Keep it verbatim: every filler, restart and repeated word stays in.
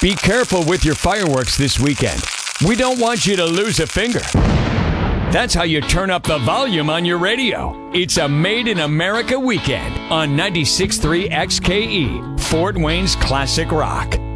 Be careful with your fireworks this weekend. We don't want you to lose a finger. That's how you turn up the volume on your radio. It's a Made in America weekend on ninety-six point three X K E, Fort Wayne's Classic Rock.